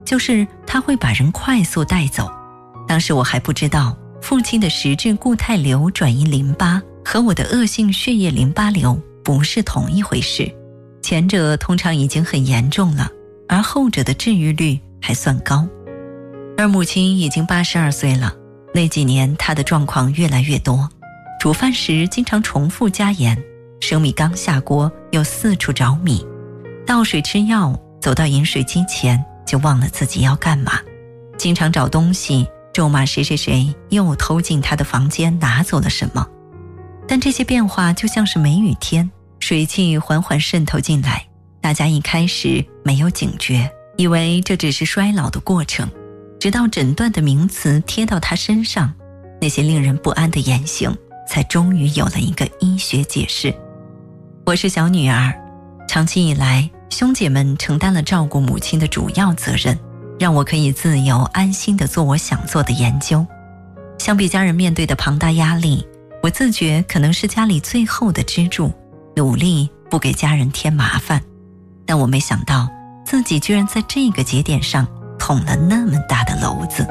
就是他会把人快速带走。当时我还不知道父亲的实质固态瘤转移淋巴和我的恶性血液淋巴瘤不是同一回事，前者通常已经很严重了，而后者的治愈率还算高。而母亲已经82岁了，那几年她的状况越来越多，煮饭时经常重复加盐，生米刚下锅又四处找米，倒水吃药，走到饮水机前就忘了自己要干嘛，经常找东西，咒骂谁谁谁又偷进他的房间拿走了什么。但这些变化就像是梅雨天，水汽缓缓渗透进来，大家一开始没有警觉，以为这只是衰老的过程，直到诊断的名词贴到他身上，那些令人不安的言行才终于有了一个医学解释。我是小女儿，长期以来兄姐们承担了照顾母亲的主要责任，让我可以自由安心地做我想做的研究。相比家人面对的庞大压力，我自觉可能是家里最后的支柱，努力不给家人添麻烦。但我没想到自己居然在这个节点上捅了那么大的篓子。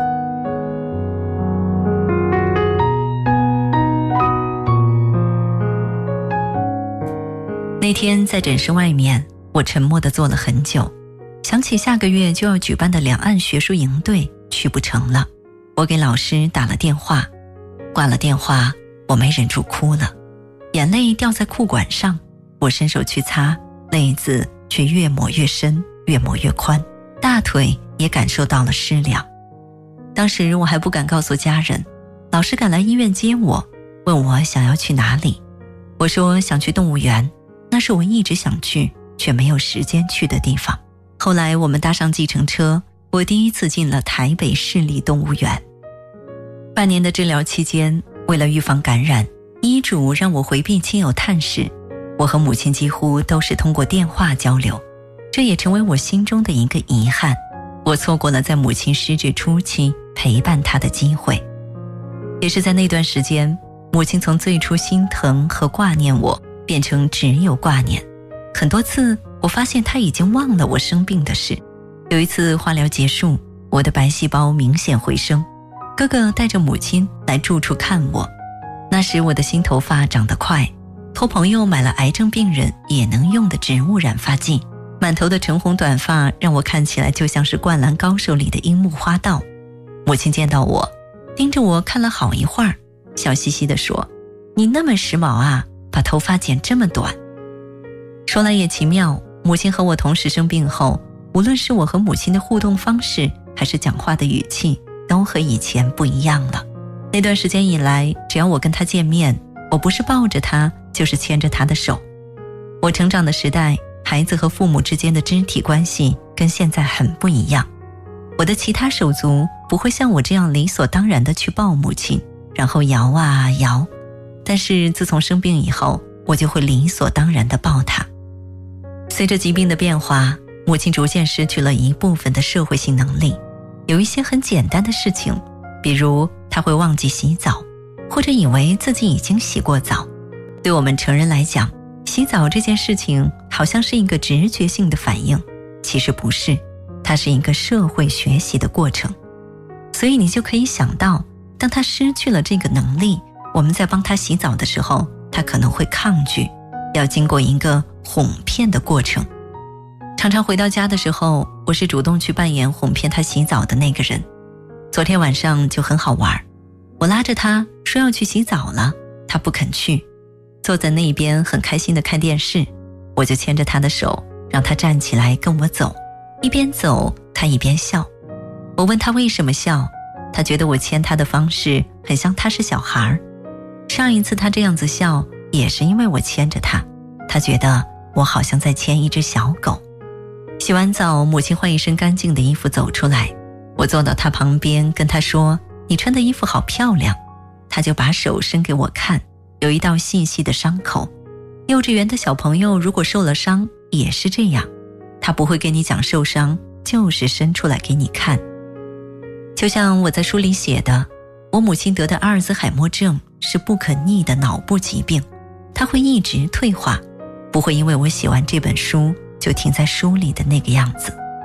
那天在诊室外面，我沉默地坐了很久，想起下个月就要举办的两岸学术营队去不成了。我给老师打了电话，挂了电话，我没忍住哭了，眼泪掉在裤管上，我伸手去擦，泪渍却越抹越深，越抹越宽，大腿也感受到了湿凉。当时我还不敢告诉家人，老师赶来医院接我，问我想要去哪里。我说想去动物园，那是我一直想去却没有时间去的地方。后来我们搭上计程车，我第一次进了台北市立动物园。半年的治疗期间，为了预防感染，医嘱让我回避亲友探视，我和母亲几乎都是通过电话交流，这也成为我心中的一个遗憾。我错过了在母亲失智初期陪伴她的机会。也是在那段时间，母亲从最初心疼和挂念我，变成只有挂念。很多次我发现她已经忘了我生病的事。有一次化疗结束，我的白细胞明显回升，哥哥带着母亲来住处看我。那时我的新头发长得快，托朋友买了癌症病人也能用的植物染发剂，满头的橙红短发让我看起来就像是灌篮高手里的樱木花道。母亲见到我，盯着我看了好一会儿，笑嘻嘻地说：“你那么时髦啊，把头发剪这么短。”说来也奇妙，母亲和我同时生病后，无论是我和母亲的互动方式，还是讲话的语气，都和以前不一样了。那段时间以来，只要我跟她见面，我不是抱着她，就是牵着她的手。我成长的时代，孩子和父母之间的肢体关系跟现在很不一样。我的其他手足不会像我这样理所当然地去抱母亲，然后摇啊摇。但是自从生病以后，我就会理所当然地抱她。随着疾病的变化，母亲逐渐失去了一部分的社会性能力。有一些很简单的事情，比如她会忘记洗澡，或者以为自己已经洗过澡。对我们成人来讲，洗澡这件事情好像是一个直觉性的反应，其实不是，它是一个社会学习的过程。所以你就可以想到，当她失去了这个能力，我们在帮她洗澡的时候，她可能会抗拒，要经过一个哄骗的过程。常常回到家的时候，我是主动去扮演哄骗她洗澡的那个人。昨天晚上就很好玩，我拉着她说要去洗澡了，她不肯去，坐在那边很开心地看电视，我就牵着她的手，让她站起来跟我走，一边走她一边笑。我问她为什么笑，她觉得我牵她的方式很像她是小孩。上一次她这样子笑，也是因为我牵着她，她觉得我好像在牵一只小狗。洗完澡，母亲换一身干净的衣服走出来，我坐到她旁边跟她说：“你穿的衣服好漂亮。”她就把手伸给我看，有一道细细的伤口。幼稚园的小朋友如果受了伤也是这样，他不会跟你讲受伤，就是伸出来给你看。就像我在书里写的，我母亲得的阿尔兹海默症是不可逆的脑部疾病，它会一直退化，不会因为我写完这本书就停在书里的那个样子。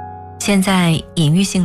现在隐喻性